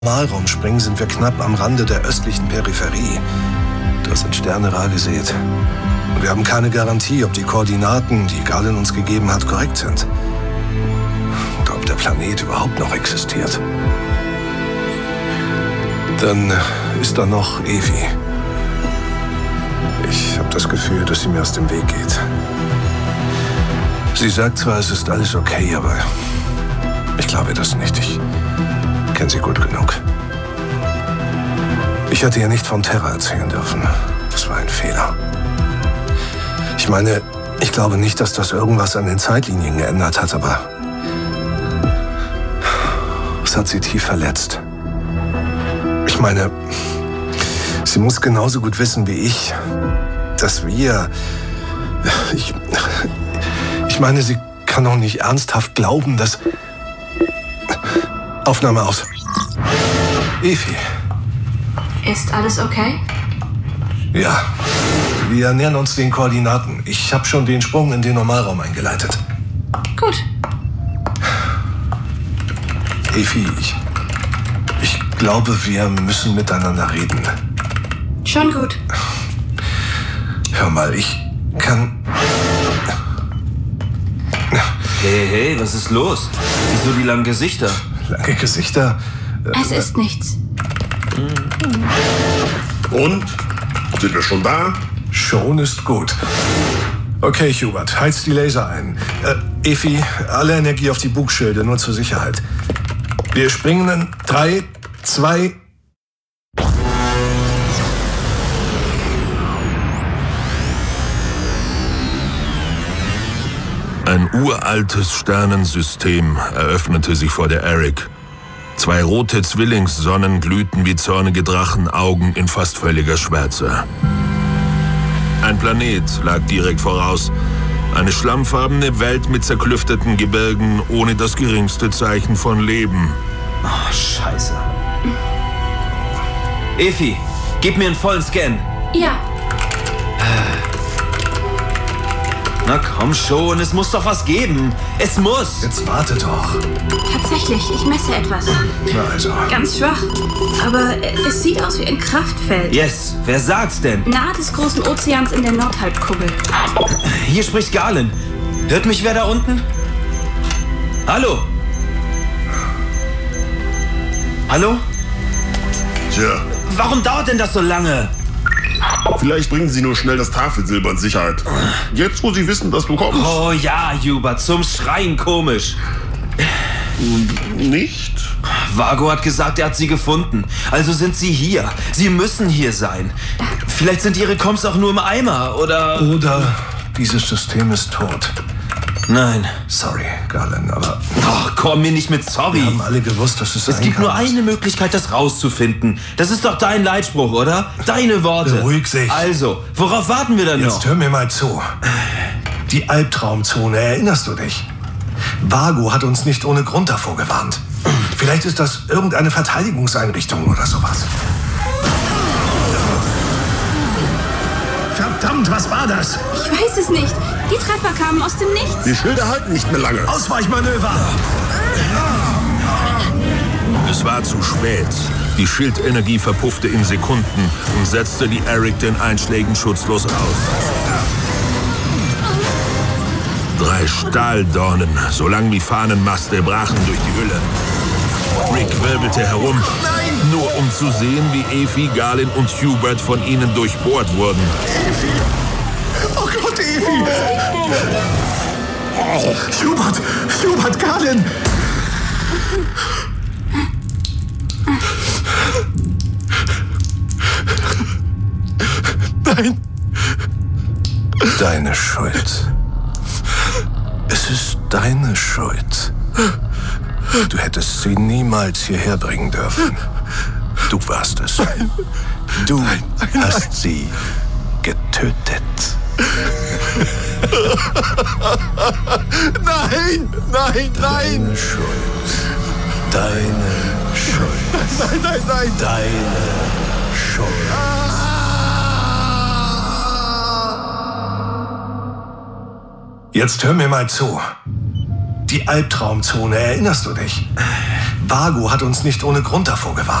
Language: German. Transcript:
Normalraum springen, sind wir knapp am Rande der östlichen Peripherie. Da sind Sterne rar gesät. Und wir haben keine Garantie, ob die Koordinaten, die Galen uns gegeben hat, korrekt sind. Oder ob der Planet überhaupt noch existiert. Dann ist da noch Evi. Ich habe das Gefühl, dass sie mir aus dem Weg geht. Sie sagt zwar, es ist alles okay, aber ich glaube das nicht. Ich kenne sie gut genug. Ich hätte ihr nicht von Terra erzählen dürfen. Das war ein Fehler. Ich meine, ich glaube nicht, dass das irgendwas an den Zeitlinien geändert hat, aber es hat sie tief verletzt. Ich meine, sie muss genauso gut wissen wie ich, dass wir... Ich meine, sie kann doch nicht ernsthaft glauben, dass... Aufnahme aus. Evi. Ist alles okay? Ja. Wir nähern uns den Koordinaten. Ich habe schon den Sprung in den Normalraum eingeleitet. Gut. Evi, ich glaube, wir müssen miteinander reden. Schon gut. Hör mal, ich kann... Hey, was ist los? Wieso die langen Gesichter? Lange Gesichter? Es ist nichts. Und? Sind wir schon da? Schon ist gut. Okay, Hubert, heiz die Laser ein. Evi, alle Energie auf die Bugschilde, nur zur Sicherheit. Wir springen in 3, 2... Ein uraltes Sternensystem eröffnete sich vor der Eric. 2 rote Zwillingssonnen glühten wie zornige Drachenaugen in fast völliger Schwärze. Ein Planet lag direkt voraus. Eine schlammfarbene Welt mit zerklüfteten Gebirgen, ohne das geringste Zeichen von Leben. Oh, Scheiße. Evi, gib mir einen vollen Scan. Ja. Na komm schon, es muss doch was geben. Es muss. Jetzt warte doch. Tatsächlich, ich messe etwas. Na also. Ganz schwach. Aber es sieht aus wie ein Kraftfeld. Yes, wer sagt's denn? Nahe des großen Ozeans in der Nordhalbkugel. Hier spricht Galen. Hört mich wer da unten? Hallo? Hallo? Tja, Warum dauert denn das so lange? vielleicht bringen sie nur schnell das Tafelsilber in Sicherheit. Jetzt, wo sie wissen, dass du kommst. Oh ja, Hubert, zum Schreien komisch. Nicht? Vago hat gesagt, er hat sie gefunden. Also sind sie hier. Sie müssen hier sein. Vielleicht sind ihre Comms auch nur im Eimer, oder... Oder dieses System ist tot. Nein. Sorry, Galen, aber Ach, komm mir nicht mit wir sorry. haben alle gewusst, dass es Es sein gibt kann. nur eine Möglichkeit, das rauszufinden. Das ist doch dein Leitspruch, oder? Deine Worte. Beruhig sich. Also, worauf warten wir dann Jetzt noch? hör mir mal zu. Die Albtraumzone, erinnerst du dich? Vago hat uns nicht ohne Grund davor gewarnt. Vielleicht ist das irgendeine Verteidigungseinrichtung oder sowas. Verdammt, was war das? Ich weiß es nicht. Die Treffer kamen aus dem Nichts. Die Schilder halten nicht mehr lange. Ausweichmanöver! Es war zu spät. Die Schildenergie verpuffte in Sekunden und setzte die Eric den Einschlägen schutzlos aus. 3 Stahldornen, so lang wie Fahnenmaste, brachen durch die Hülle. Rick wirbelte herum, nur um zu sehen, wie Evi, Galen und Hubert von ihnen durchbohrt wurden. Oh Gott, Evi! Hubert, Galen! Nein! Deine Schuld. Es ist deine Schuld. Du hättest sie niemals hierher bringen dürfen. Du warst es. Du hast sie getötet. Nein! Deine Schuld. Deine Schuld. Nein! Deine Schuld. Jetzt hör mir mal zu. Die Albtraumzone, erinnerst du dich? Vago hat uns nicht ohne Grund davor gewarnt.